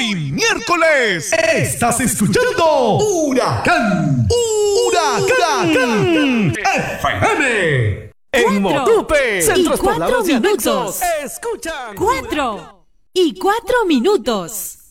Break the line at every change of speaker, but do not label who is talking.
Hoy miércoles estás escuchando Huracán FM en Motupe, Centros Poblados y Anexos. Escuchan
4 y 4 minutos.